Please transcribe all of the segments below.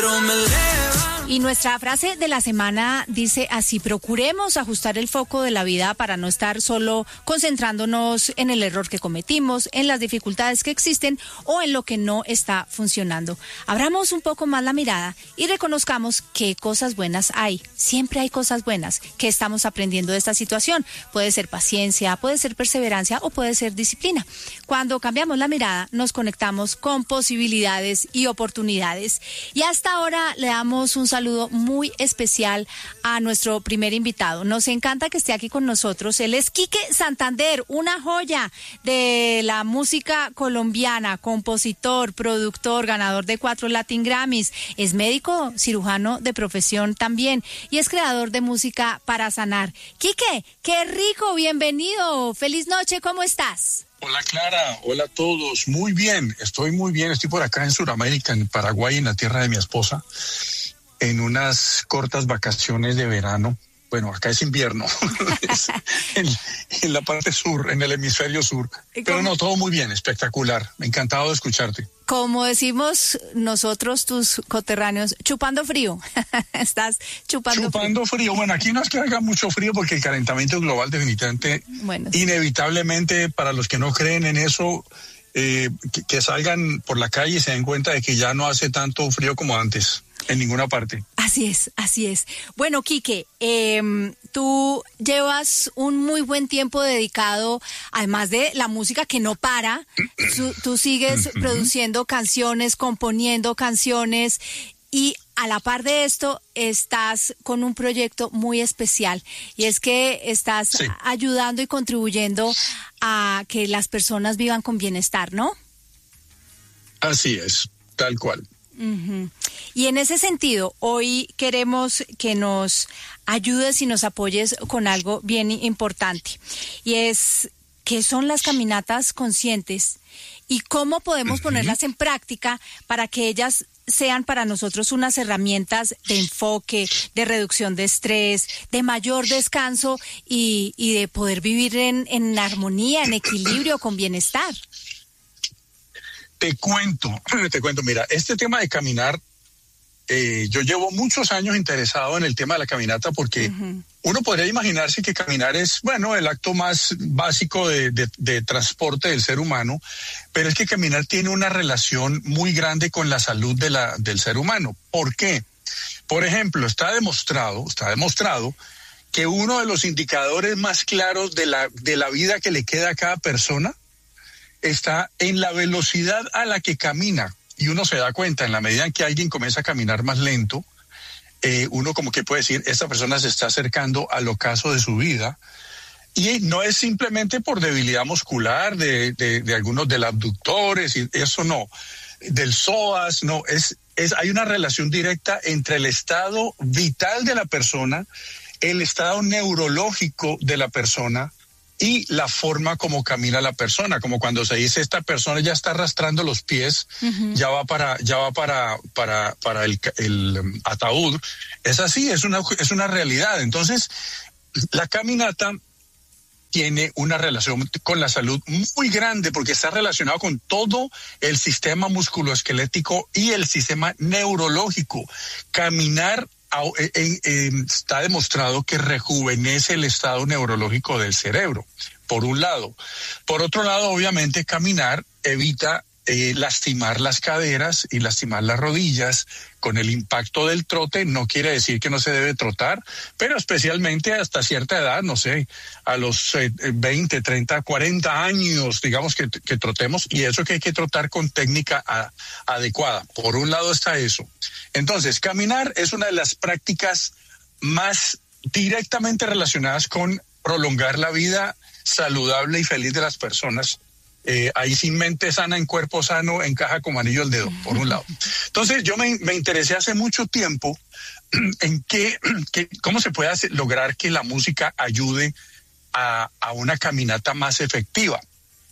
Y nuestra frase de la semana dice así: procuremos ajustar el foco de la vida para no estar solo concentrándonos en el error que cometimos, en las dificultades que existen o en lo que no está funcionando. Abramos un poco más la mirada y reconozcamos qué cosas buenas hay. Siempre hay cosas buenas que estamos aprendiendo de esta situación. Puede ser paciencia, puede ser perseverancia o puede ser disciplina. Cuando cambiamos la mirada, nos conectamos con posibilidades y oportunidades. Y hasta ahora le damos un saludo muy especial a nuestro primer invitado. Nos encanta que esté aquí con nosotros. Él es Quique Santander, una joya de la música colombiana, compositor, productor, ganador de 4 Latin Grammys. Es médico, cirujano de profesión también y es creador de música para sanar. Quique, qué rico, bienvenido. Feliz noche, ¿cómo estás? Hola Clara, hola a todos. Muy bien, estoy muy bien. Estoy por acá en Sudamérica, en Paraguay, en la tierra de mi esposa, en unas cortas vacaciones de verano. Bueno, acá es invierno, en la parte sur, en el hemisferio sur. Pero no, todo muy bien, espectacular. Encantado de escucharte. Como decimos nosotros, tus coterráneos, chupando frío. Estás chupando frío. Bueno, aquí no es que haga mucho frío porque el calentamiento global definitivamente, inevitablemente, para los que no creen en eso, que salgan por la calle y se den cuenta de que ya no hace tanto frío como antes. En ninguna parte. Así es. Bueno, Quique, tú llevas un muy buen tiempo dedicado, además de la música que no para, tú sigues produciendo canciones, componiendo canciones y a la par de esto estás con un proyecto muy especial y es que estás ayudando y contribuyendo a que las personas vivan con bienestar, ¿no? Así es, tal cual. Y en ese sentido, hoy queremos que nos ayudes y nos apoyes con algo bien importante. Y es, ¿qué son las caminatas conscientes? Y cómo podemos ponerlas en práctica para que ellas sean para nosotros unas herramientas de enfoque, de reducción de estrés, de mayor descanso y de poder vivir en armonía, en equilibrio, con bienestar. Te cuento, mira, este tema de caminar, yo llevo muchos años interesado en el tema de la caminata porque uno podría imaginarse que caminar es, bueno, el acto más básico de transporte del ser humano, pero es que caminar tiene una relación muy grande con la salud del ser humano. ¿Por qué? Por ejemplo, está demostrado que uno de los indicadores más claros de la vida que le queda a cada persona está en la velocidad a la que camina. Y uno se da cuenta, en la medida en que alguien comienza a caminar más lento, uno como que puede decir, esta persona se está acercando al ocaso de su vida. Y no es simplemente por debilidad muscular de algunos del abductores, y eso no, del psoas, no, hay una relación directa entre el estado vital de la persona, el estado neurológico de la persona, y la forma como camina la persona, como cuando se dice esta persona ya está arrastrando los pies, ya va para el ataúd. Es así, es una realidad. Entonces, la caminata tiene una relación con la salud muy grande porque está relacionado con todo el sistema musculoesquelético y el sistema neurológico. Caminar está demostrado que rejuvenece el estado neurológico del cerebro, por un lado. Por otro lado, obviamente, caminar evita lastimar las caderas y lastimar las rodillas con el impacto del trote. No quiere decir que no se debe trotar, pero especialmente hasta cierta edad, no sé, a los 20, 30, 40 años, digamos que trotemos, y eso que hay que trotar con técnica adecuada. Por un lado está eso. Entonces, caminar es una de las prácticas más directamente relacionadas con prolongar la vida saludable y feliz de las personas. Ahí sin mente sana, en cuerpo sano, encaja como anillo al dedo, por un lado. Entonces yo me interesé hace mucho tiempo en cómo se puede lograr que la música ayude a una caminata más efectiva.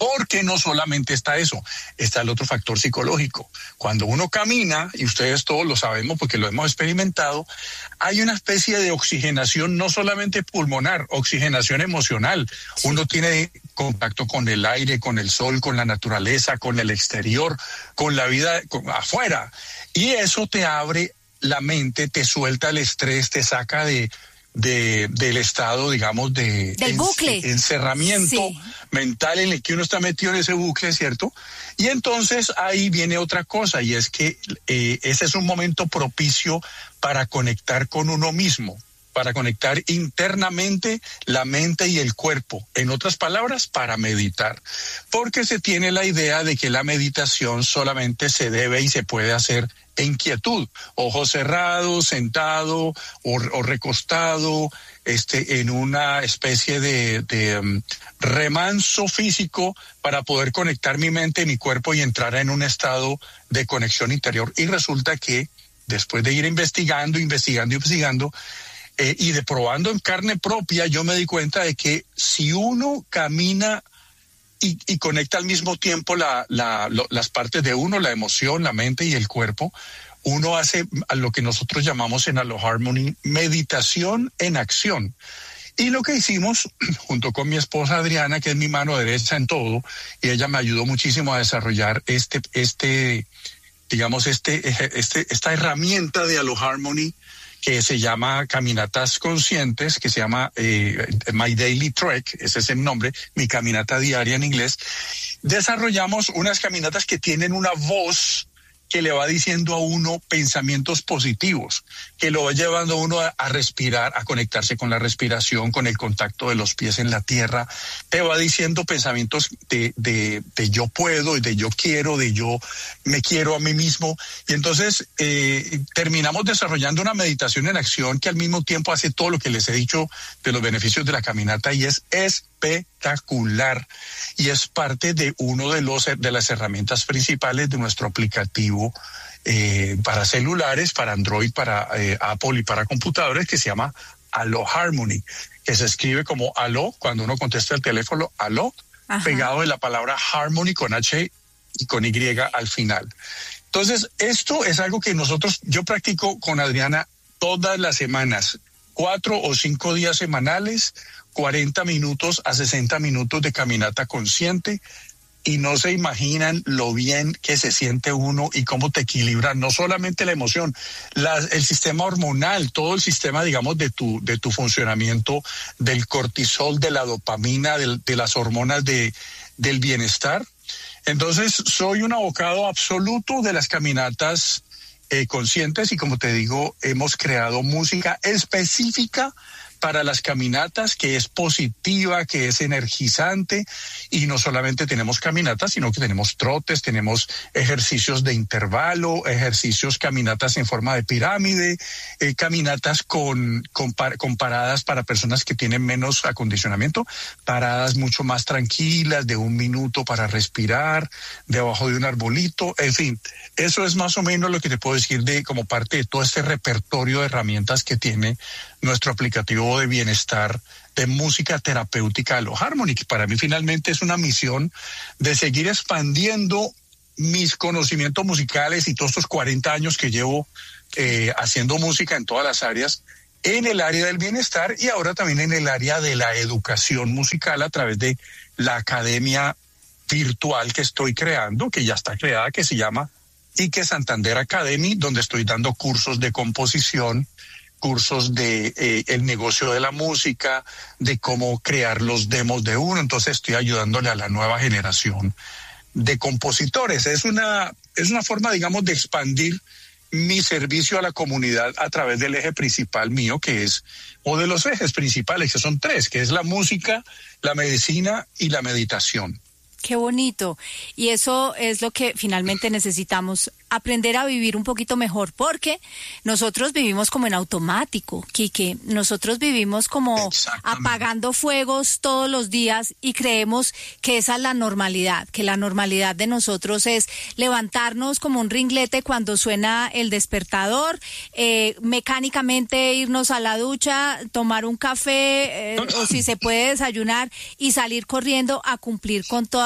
Porque no solamente está eso, está el otro factor psicológico. Cuando uno camina, y ustedes todos lo sabemos porque lo hemos experimentado, hay una especie de oxigenación no solamente pulmonar, oxigenación emocional. Sí. Uno tiene contacto con el aire, con el sol, con la naturaleza, con el exterior, con la vida afuera. Y eso te abre la mente, te suelta el estrés, te saca del estado, digamos, del bucle, encerramiento sí. mental en el que uno está metido en ese bucle, ¿cierto? Y entonces ahí viene otra cosa, y es que ese es un momento propicio para conectar con uno mismo, para conectar internamente la mente y el cuerpo. En otras palabras, para meditar. Porque se tiene la idea de que la meditación solamente se debe y se puede hacer en quietud, ojos cerrados, sentado o recostado, en una especie de remanso físico para poder conectar mi mente y mi cuerpo y entrar en un estado de conexión interior. Y resulta que después de ir investigando y de probando en carne propia, yo me di cuenta de que si uno camina y conecta al mismo tiempo las partes de uno, la emoción, la mente y el cuerpo, uno hace a lo que nosotros llamamos en Aloha Harmony meditación en acción. Y lo que hicimos, junto con mi esposa Adriana, que es mi mano derecha en todo, y ella me ayudó muchísimo a desarrollar esta herramienta de Aloha Harmony, que se llama Caminatas Conscientes, que se llama My Daily Trek, ese es el nombre, mi caminata diaria en inglés. Desarrollamos unas caminatas que tienen una voz que le va diciendo a uno pensamientos positivos, que lo va llevando a uno a respirar, a conectarse con la respiración, con el contacto de los pies en la tierra. Te va diciendo pensamientos de yo puedo, de yo quiero, de yo me quiero a mí mismo. Y entonces terminamos desarrollando una meditación en acción que al mismo tiempo hace todo lo que les he dicho de los beneficios de la caminata, y es espectacular, y es parte de uno de las herramientas principales de nuestro aplicativo para celulares, para Android, para Apple y para computadores, que se llama Aloha Harmony, que se escribe como aló, cuando uno contesta el teléfono, aló, ajá, pegado de la palabra harmony con H y con Y al final. Entonces, esto es algo que yo practico con Adriana todas las semanas, 4 o 5 días semanales, 40 minutos a 60 minutos de caminata consciente, y no se imaginan lo bien que se siente uno y cómo te equilibra no solamente la emoción, el sistema hormonal, todo el sistema, digamos, de tu funcionamiento, del cortisol, de la dopamina, de las hormonas del bienestar. Entonces, soy un abocado absoluto de las caminatas conscientes, y como te digo, hemos creado música específica para las caminatas, que es positiva, que es energizante, y no solamente tenemos caminatas, sino que tenemos trotes, tenemos ejercicios de intervalo, caminatas en forma de pirámide, caminatas con paradas para personas que tienen menos acondicionamiento, paradas mucho más tranquilas, de 1 minuto para respirar, debajo de un arbolito, en fin, eso es más o menos lo que te puedo decir como parte de todo este repertorio de herramientas que tiene nuestro aplicativo de bienestar de música terapéutica Aloha Harmony, que para mí finalmente es una misión de seguir expandiendo mis conocimientos musicales y todos estos 40 años que llevo haciendo música en todas las áreas, en el área del bienestar y ahora también en el área de la educación musical a través de la academia virtual que estoy creando, que ya está creada, que se llama Ike Santander Academy, donde estoy dando cursos de composición, cursos de el negocio de la música, de cómo crear los demos de uno. Entonces estoy ayudándole a la nueva generación de compositores. Es una forma, digamos, de expandir mi servicio a la comunidad a través del eje principal mío, o de los ejes principales, que son 3, que es la música, la medicina y la meditación. Qué bonito. Y eso es lo que finalmente necesitamos, aprender a vivir un poquito mejor, porque nosotros vivimos como en automático, Quique. Nosotros vivimos como apagando fuegos todos los días y creemos que esa es la normalidad, que la normalidad de nosotros es levantarnos como un ringlete cuando suena el despertador, mecánicamente irnos a la ducha, tomar un café, o si se puede desayunar y salir corriendo a cumplir con todas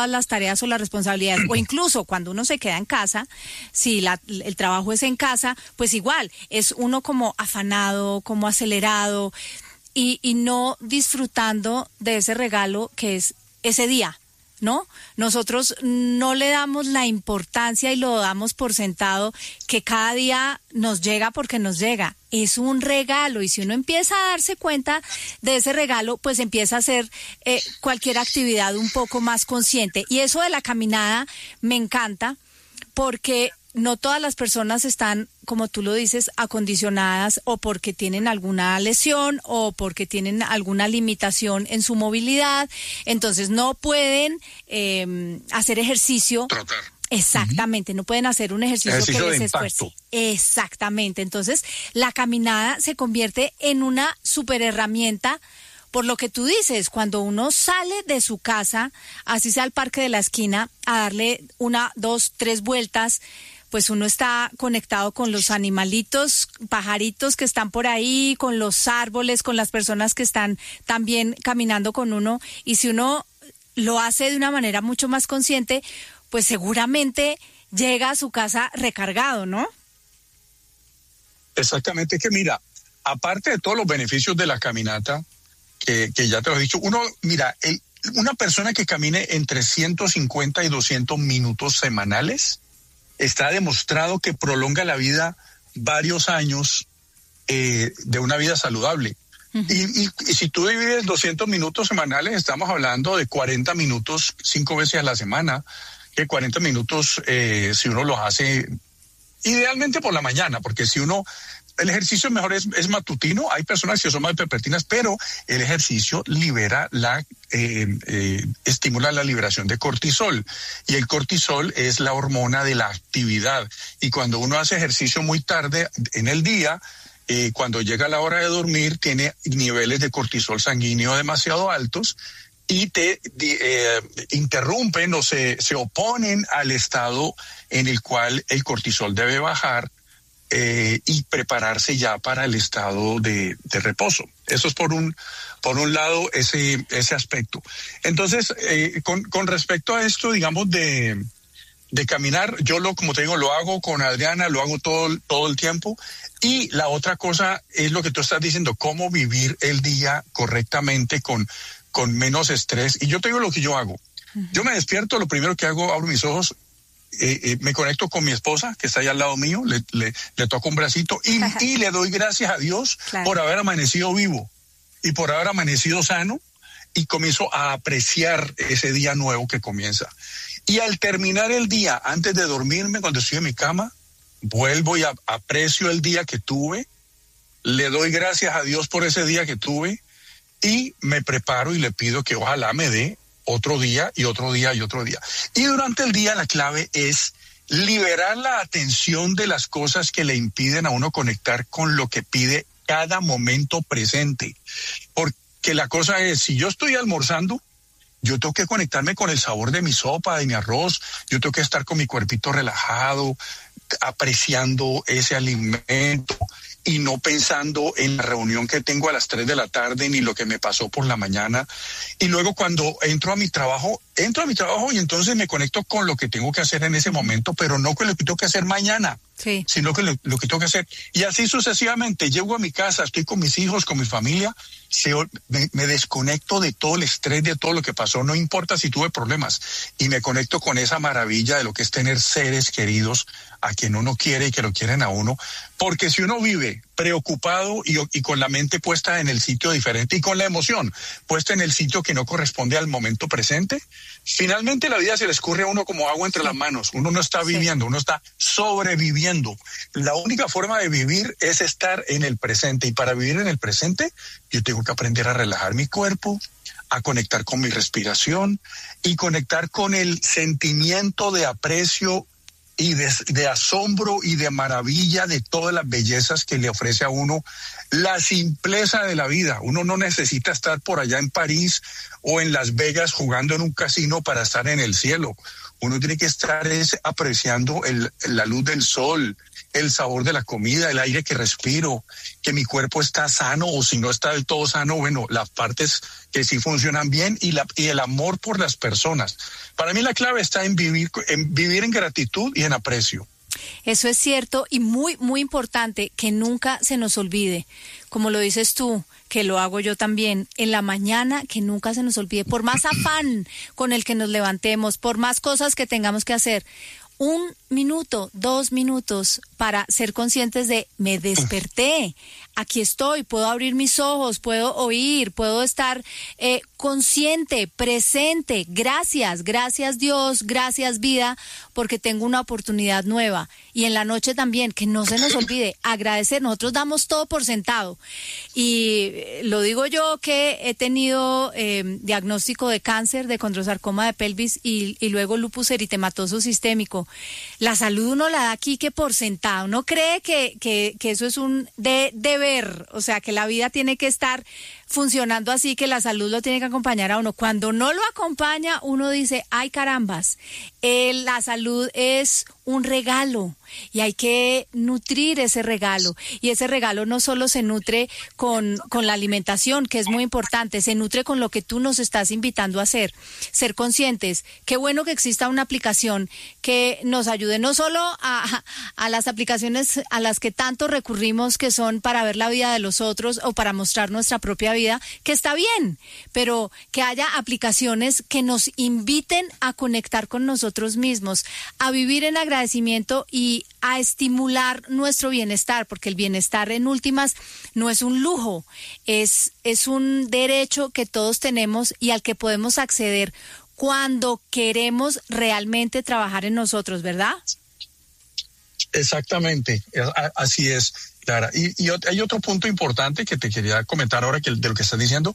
todas las tareas o las responsabilidades, o incluso cuando uno se queda en casa, si el trabajo es en casa, pues igual, es uno como afanado, como acelerado, y no disfrutando de ese regalo que es ese día, ¿no? Nosotros no le damos la importancia y lo damos por sentado que cada día nos llega porque nos llega. Es un regalo, y si uno empieza a darse cuenta de ese regalo, pues empieza a hacer cualquier actividad un poco más consciente. Y eso de la caminada me encanta, porque no todas las personas están, como tú lo dices, acondicionadas, o porque tienen alguna lesión o porque tienen alguna limitación en su movilidad, entonces no pueden hacer ejercicio. Trotar. Exactamente, no pueden hacer un ejercicio que les esfuerce. Exactamente, entonces la caminada se convierte en una super herramienta. Por lo que tú dices, cuando uno sale de su casa, así sea al parque de la esquina, a darle 1, 2, 3 vueltas, pues uno está conectado con los animalitos, pajaritos que están por ahí, con los árboles, con las personas que están también caminando con uno. Y si uno lo hace de una manera mucho más consciente, pues seguramente llega a su casa recargado, ¿no? Exactamente, que mira, aparte de todos los beneficios de la caminata, que ya te lo he dicho, una persona que camine entre 150 y 200 minutos semanales, está demostrado que prolonga la vida varios años de una vida saludable. Y si tú divides 200 minutos semanales, estamos hablando de 40 minutos 5 veces a la semana, que 40 minutos si uno los hace idealmente por la mañana, porque el ejercicio mejor es matutino. Hay personas que son más vespertinas, pero el ejercicio estimula la liberación de cortisol. Y el cortisol es la hormona de la actividad. Y cuando uno hace ejercicio muy tarde en el día, cuando llega la hora de dormir, tiene niveles de cortisol sanguíneo demasiado altos y te interrumpen o se oponen al estado en el cual el cortisol debe bajar. Y prepararse ya para el estado de reposo. Eso es por un lado ese aspecto. Entonces, con respecto a esto, digamos, de caminar, yo como te digo, lo hago con Adriana, lo hago todo el tiempo. Y la otra cosa es lo que tú estás diciendo, cómo vivir el día correctamente con menos estrés. Y yo te digo lo que yo hago. Yo me despierto, lo primero que hago, abro mis ojos, me conecto con mi esposa, que está ahí al lado mío, le toco un bracito y le doy gracias a Dios por haber amanecido vivo y por haber amanecido sano, y comienzo a apreciar ese día nuevo que comienza. Y al terminar el día, antes de dormirme, cuando estoy en mi cama, vuelvo y aprecio el día que tuve, le doy gracias a Dios por ese día que tuve, y me preparo y le pido que ojalá me dé otro día y otro día y otro día. Y durante el día la clave es liberar la atención de las cosas que le impiden a uno conectar con lo que pide cada momento presente. Porque la cosa es, si yo estoy almorzando, yo tengo que conectarme con el sabor de mi sopa, de mi arroz, yo tengo que estar con mi cuerpito relajado, apreciando ese alimento y no pensando en la reunión que tengo a las 3 de la tarde ni lo que me pasó por la mañana. Y luego cuando entro a mi trabajo y entonces me conecto con lo que tengo que hacer en ese momento, pero no con lo que tengo que hacer mañana, sino con lo que tengo que hacer. Y así sucesivamente, llego a mi casa, estoy con mis hijos, con mi familia, me desconecto de todo el estrés, de todo lo que pasó, no importa si tuve problemas, y me conecto con esa maravilla de lo que es tener seres queridos a quien uno quiere y que lo quieren a uno, porque si uno vive preocupado y con la mente puesta en el sitio diferente y con la emoción puesta en el sitio que no corresponde al momento presente, finalmente la vida se le escurre a uno como agua entre las manos. Uno no está viviendo, uno está sobreviviendo. La única forma de vivir es estar en el presente, y para vivir en el presente yo tengo que aprender a relajar mi cuerpo, a conectar con mi respiración y conectar con el sentimiento de aprecio y de asombro y de maravilla de todas las bellezas que le ofrece a uno la simpleza de la vida. Uno no necesita estar por allá en París o en Las Vegas jugando en un casino para estar en el cielo. uno tiene que estar apreciando la luz del sol, el sabor de la comida, el aire que respiro, que mi cuerpo está sano, o si no está del todo sano, bueno, las partes que sí funcionan bien, y el amor por las personas. Para mí la clave está en vivir en gratitud y en aprecio. Eso es cierto, y muy, muy importante que nunca se nos olvide, como lo dices tú, que lo hago yo también, en la mañana, que nunca se nos olvide, por más afán con el que nos levantemos, por más cosas que tengamos que hacer, 1 minuto, 2 minutos para ser conscientes de me desperté, aquí estoy, puedo abrir mis ojos, puedo oír, puedo estar consciente, presente. Gracias Dios, gracias vida, porque tengo una oportunidad nueva. Y en la noche también, que no se nos olvide agradecer. Nosotros damos todo por sentado. Y lo digo yo, que he tenido diagnóstico de cáncer, de condrosarcoma de pelvis y luego lupus eritematoso sistémico. La salud uno la da aquí que por sentado. Uno cree que eso es un deber, o sea, que la vida tiene que estar funcionando así, que la salud lo tiene que acompañar a uno. Cuando no lo acompaña, uno dice, ay carambas, la salud es un regalo y hay que nutrir ese regalo. Y ese regalo no solo se nutre con la alimentación, que es muy importante, se nutre con lo que tú nos estás invitando a hacer. Ser conscientes. Qué bueno que exista una aplicación que nos ayude no solo a las aplicaciones a las que tanto recurrimos, que son para ver la vida de los otros o para mostrar nuestra propia vida, que está bien, pero que haya aplicaciones que nos inviten a conectar con nosotros mismos, a vivir en agradecimiento y a estimular nuestro bienestar, porque el bienestar en últimas no es un lujo, es un derecho que todos tenemos y al que podemos acceder cuando queremos realmente trabajar en nosotros, ¿verdad? Exactamente, así es, Clara. Y hay otro punto importante que te quería comentar ahora de lo que estás diciendo.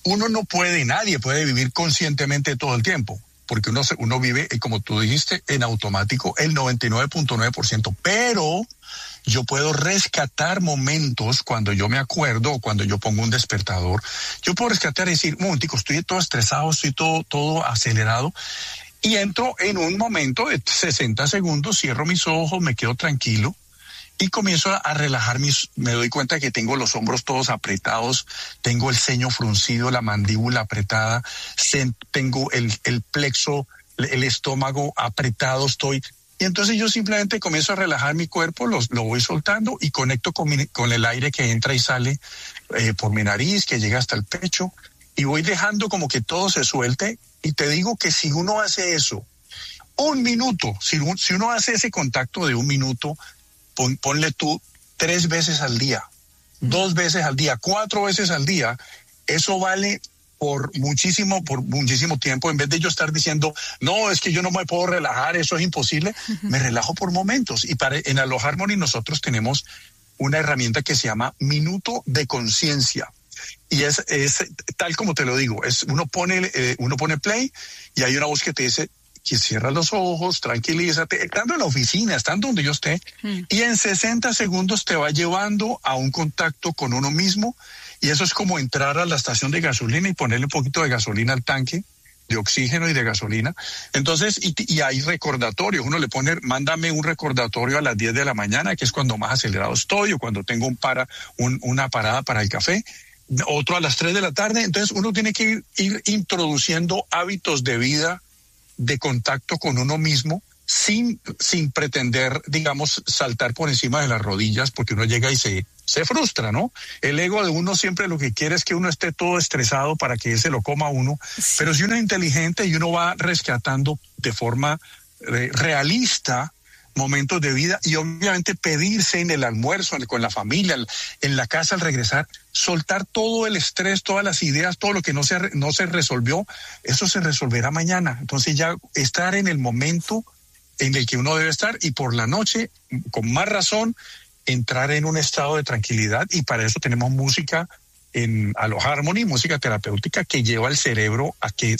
Nadie puede vivir conscientemente todo el tiempo, porque uno vive, como tú dijiste, en automático el 99.9%, pero yo puedo rescatar momentos cuando yo me acuerdo o cuando yo pongo un despertador. Yo puedo rescatar y decir, un momentico, estoy todo estresado, estoy todo acelerado, y entro en un momento de 60 segundos, cierro mis ojos, me quedo tranquilo y comienzo a relajar me doy cuenta que tengo los hombros todos apretados, tengo el ceño fruncido, la mandíbula apretada, tengo el plexo, el estómago apretado y entonces yo simplemente comienzo a relajar mi cuerpo, lo voy soltando y conecto con el aire que entra y sale por mi nariz, que llega hasta el pecho, y voy dejando como que todo se suelte. Y te digo que si uno hace eso, 1 minuto, si uno hace ese contacto de 1 minuto, ponle tú 3 veces al día, 2 veces al día, 4 veces al día, eso vale por muchísimo tiempo. En vez de yo estar diciendo, no, es que yo no me puedo relajar, eso es imposible, me relajo por momentos. Y en Aloha Harmony nosotros tenemos una herramienta que se llama Minuto de Conciencia. Y es tal como te lo digo, uno pone play y hay una voz que te dice que cierra los ojos, tranquilízate, estando en la oficina, estando donde yo esté, y en 60 segundos te va llevando a un contacto con uno mismo, y eso es como entrar a la estación de gasolina y ponerle un poquito de gasolina al tanque, de oxígeno y de gasolina. Entonces, y hay recordatorios, uno le pone, mándame un recordatorio a las 10 de la mañana, que es cuando más acelerado estoy, o cuando tengo una parada para el café, otro a las 3 de la tarde. Entonces uno tiene que ir introduciendo hábitos de vida, de contacto con uno mismo, sin pretender, digamos, saltar por encima de las rodillas, porque uno llega y se frustra, ¿no? El ego de uno siempre lo que quiere es que uno esté todo estresado para que él se lo coma a uno, sí. Pero si uno es inteligente y uno va rescatando de forma realista momentos de vida, y obviamente pedirse en el almuerzo, con la familia, en la casa al regresar, soltar todo el estrés, todas las ideas, todo lo que no se resolvió, eso se resolverá mañana. Entonces ya estar en el momento en el que uno debe estar, y por la noche, con más razón, entrar en un estado de tranquilidad, y para eso tenemos música en Aloha Harmony, música terapéutica que lleva al cerebro a que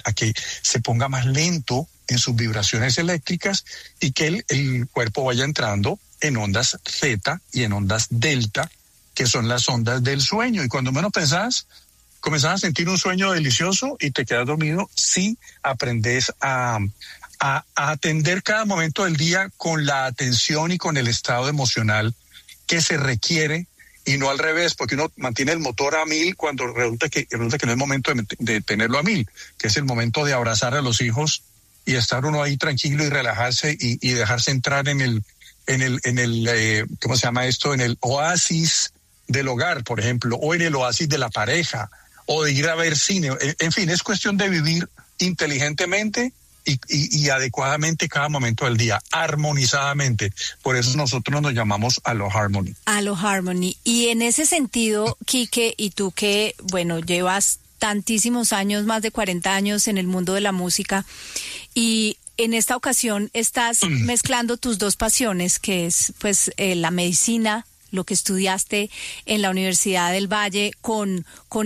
se ponga más lento en sus vibraciones eléctricas, y que el cuerpo vaya entrando en ondas zeta y en ondas delta, que son las ondas del sueño. Y cuando menos pensás, comenzás a sentir un sueño delicioso y te quedas dormido si aprendes a a atender cada momento del día con la atención y con el estado emocional que se requiere, y no al revés, porque uno mantiene el motor a 1000 cuando resulta que no es momento de tenerlo a 1000, que es el momento de abrazar a los hijos y estar uno ahí tranquilo y relajarse y dejarse entrar en el ¿cómo se llama esto? En el oasis del hogar, por ejemplo, o en el oasis de la pareja, o de ir a ver cine. En fin, es cuestión de vivir inteligentemente y adecuadamente cada momento del día, armonizadamente. Por eso nosotros nos llamamos Alo Harmony. Alo Harmony. Y en ese sentido, Quique, y tú que, bueno, llevas tantísimos años, más de 40 años en el mundo de la música, y en esta ocasión estás mezclando tus dos pasiones, que es pues la medicina, lo que estudiaste en la Universidad del Valle, con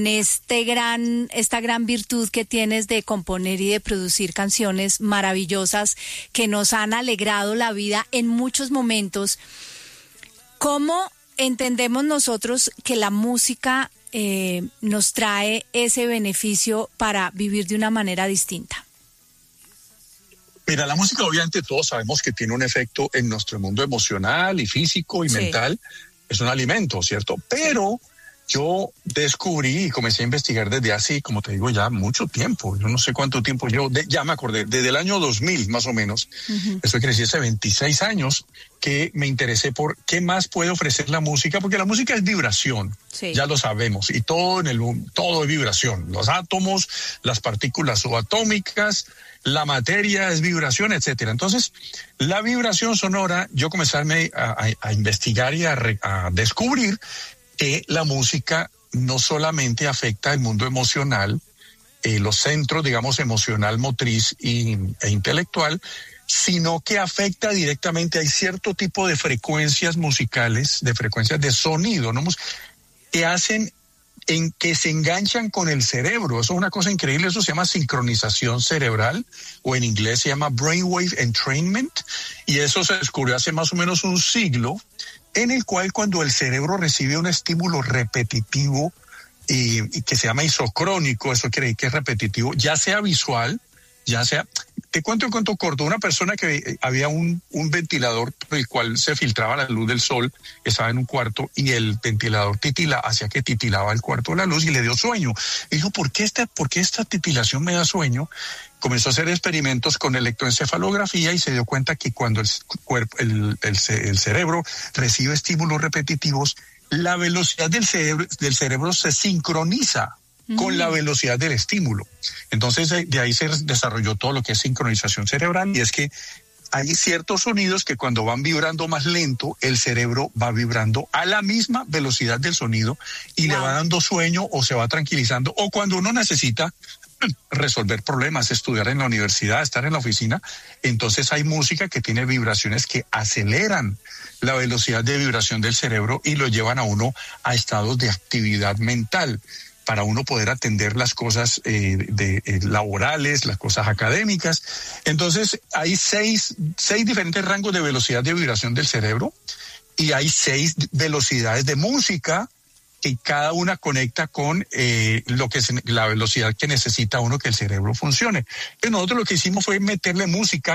esta gran virtud que tienes de componer y de producir canciones maravillosas que nos han alegrado la vida en muchos momentos. ¿Cómo entendemos nosotros que la música nos trae ese beneficio para vivir de una manera distinta? Mira, la música obviamente todos sabemos que tiene un efecto en nuestro mundo emocional y físico y mental. Es un alimento, ¿cierto? Pero yo descubrí y comencé a investigar desde hace, como te digo, ya mucho tiempo. Yo no sé cuánto tiempo llevo, ya me acordé, desde el año 2000 más o menos. Eso quiere decir hace 26 años que me interesé por qué más puede ofrecer la música, porque la música es vibración, ya lo sabemos, y todo todo es vibración. Los átomos, las partículas subatómicas, la materia es vibración, etcétera. Entonces, la vibración sonora, yo comencé a investigar y a descubrir que la música no solamente afecta el mundo emocional, los centros, digamos, emocional, motriz e intelectual, sino que afecta directamente. Hay cierto tipo de frecuencias musicales, de frecuencias de sonido, ¿no? Que hacen en que se enganchan con el cerebro. Eso es una cosa increíble. Eso se llama sincronización cerebral, o en inglés se llama brainwave entrainment, y eso se descubrió hace más o menos un siglo, en el cual cuando el cerebro recibe un estímulo repetitivo y que se llama isocrónico, eso quiere decir que es repetitivo, ya sea visual, ya sea... Te cuento un cuento corto. Una persona que había un ventilador por el cual se filtraba la luz del sol, estaba en un cuarto y el ventilador hacía que titilaba el cuarto la luz y le dio sueño. Y dijo, ¿por qué esta titilación me da sueño? Comenzó a hacer experimentos con electroencefalografía y se dio cuenta que cuando el cerebro recibe estímulos repetitivos, la velocidad del cerebro se sincroniza con la velocidad del estímulo. Entonces, de ahí se desarrolló todo lo que es sincronización cerebral, y es que hay ciertos sonidos que cuando van vibrando más lento, el cerebro va vibrando a la misma velocidad del sonido y le va dando sueño o se va tranquilizando, o cuando uno necesita resolver problemas, estudiar en la universidad, estar en la oficina, entonces hay música que tiene vibraciones que aceleran la velocidad de vibración del cerebro y lo llevan a uno a estados de actividad mental, para uno poder atender las cosas laborales, las cosas académicas. Entonces, hay seis diferentes rangos de velocidad de vibración del cerebro, y hay 6 velocidades de música que cada una conecta con la velocidad que necesita uno que el cerebro funcione. Entonces, nosotros lo que hicimos fue meterle música,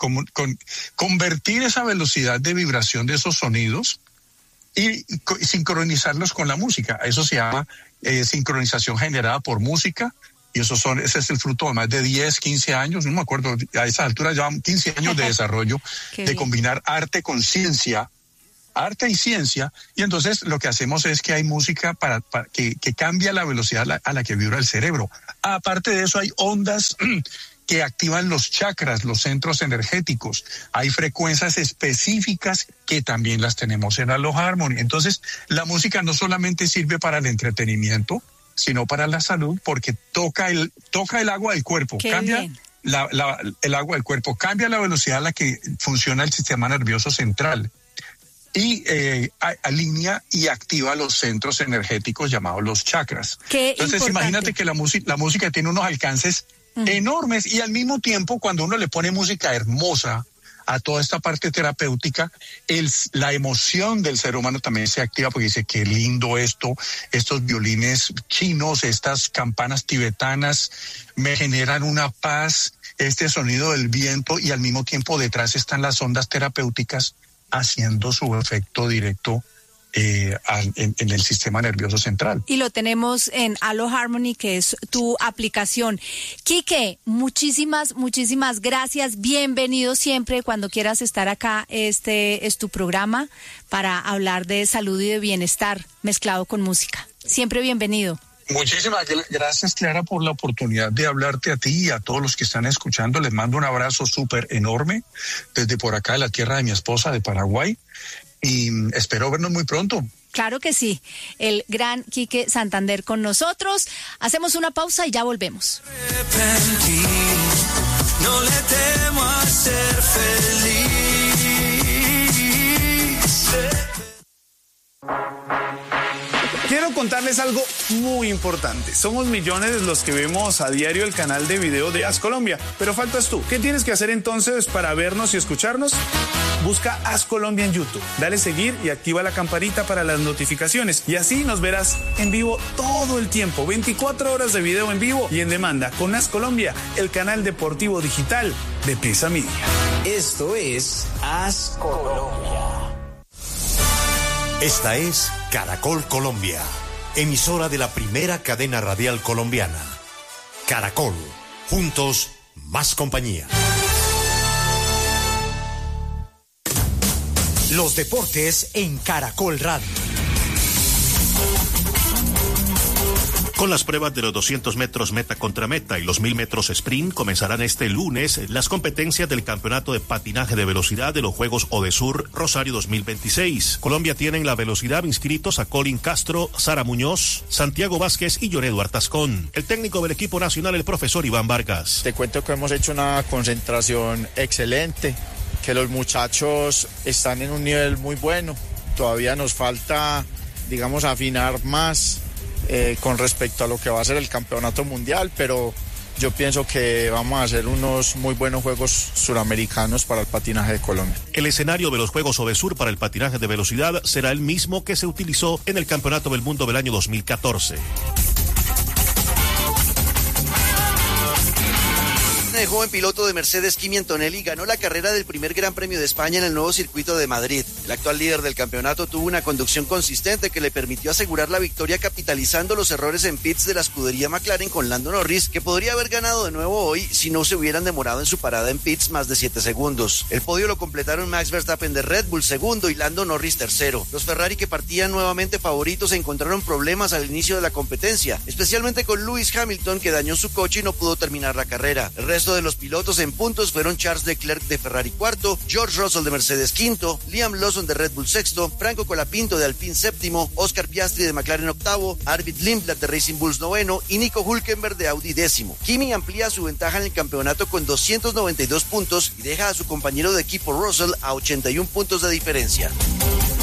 convertir esa velocidad de vibración de esos sonidos y sincronizarlos con la música. Eso se llama sincronización generada por música, y ese es el fruto de más de 10, 15 años, no me acuerdo, a esa altura llevan 15 años de desarrollo de combinar arte con ciencia, arte y ciencia, y entonces lo que hacemos es que hay música para que cambia la velocidad a la que vibra el cerebro. Aparte de eso, hay ondas que activan los chakras, los centros energéticos. Hay frecuencias específicas que también las tenemos en Alo Harmony. Entonces, la música no solamente sirve para el entretenimiento, sino para la salud, porque toca el agua del cuerpo, cambia el agua del cuerpo, cambia la velocidad a la que funciona el sistema nervioso central, y alinea y activa los centros energéticos llamados los chakras. Entonces, imagínate que la música tiene unos alcances enormes, y al mismo tiempo, cuando uno le pone música hermosa a toda esta parte terapéutica, la emoción del ser humano también se activa, porque dice, qué lindo estos violines chinos, estas campanas tibetanas me generan una paz, este sonido del viento y al mismo tiempo detrás están las ondas terapéuticas haciendo su efecto directo en el sistema nervioso central. Y lo tenemos en Allo Harmony, que es tu aplicación. Quique, muchísimas gracias. Bienvenido siempre. Cuando quieras estar acá, este es tu programa para hablar de salud y de bienestar mezclado con música. Siempre bienvenido. Muchísimas gracias, Clara, por la oportunidad de hablarte a ti y a todos los que están escuchando. Les mando un abrazo súper enorme desde por acá de la tierra de mi esposa, de Paraguay. Y espero vernos muy pronto. Claro que sí. El gran Quique Santander con nosotros. Hacemos una pausa y ya volvemos. No le temo a ser feliz. Quiero contarles algo muy importante. Somos millones los que vemos a diario el canal de video de As Colombia, pero faltas tú. ¿Qué tienes que hacer entonces para vernos y escucharnos? Busca As Colombia en YouTube, dale seguir y activa la campanita para las notificaciones y así nos verás en vivo todo el tiempo, 24 horas de video en vivo y en demanda con As Colombia, el canal deportivo digital de Prisa Media. Esto es As Colombia. Esta es Caracol Colombia, emisora de la primera cadena radial colombiana. Caracol, juntos, más compañía. Los deportes en Caracol Radio. Con las pruebas de los 200 metros meta contra meta y los 1000 metros sprint comenzarán este lunes las competencias del Campeonato de Patinaje de Velocidad de los Juegos Odesur Rosario 2026. Colombia tiene en la velocidad inscritos a Colin Castro, Sara Muñoz, Santiago Vázquez y John Eduardo Tascón. El técnico del equipo nacional, el profesor Iván Vargas. Te cuento que hemos hecho una concentración excelente, que los muchachos están en un nivel muy bueno. Todavía nos falta, digamos, afinar más con respecto a lo que va a ser el campeonato mundial, pero yo pienso que vamos a hacer unos muy buenos Juegos Suramericanos para el patinaje de Colombia. El escenario de los Juegos Odesur para el patinaje de velocidad será el mismo que se utilizó en el Campeonato del Mundo del año 2014. El joven piloto de Mercedes, Kimi Antonelli, ganó la carrera del primer Gran Premio de España en el nuevo circuito de Madrid. El actual líder del campeonato tuvo una conducción consistente que le permitió asegurar la victoria capitalizando los errores en pits de la escudería McLaren con Lando Norris, que podría haber ganado de nuevo hoy si no se hubieran demorado en su parada en pits más de 7 segundos. El podio lo completaron Max Verstappen de Red Bull segundo y Lando Norris tercero. Los Ferrari, que partían nuevamente favoritos, encontraron problemas al inicio de la competencia, especialmente con Lewis Hamilton, que dañó su coche y no pudo terminar la carrera. El resto de los pilotos en puntos fueron Charles Leclerc de Ferrari cuarto, George Russell de Mercedes quinto, Liam Lawson de Red Bull sexto, Franco Colapinto de Alpine séptimo, Oscar Piastri de McLaren octavo, Arvid Lindblad de Racing Bulls noveno y Nico Hülkenberg de Audi décimo. Kimi amplía su ventaja en el campeonato con 292 puntos y deja a su compañero de equipo Russell a 81 puntos de diferencia.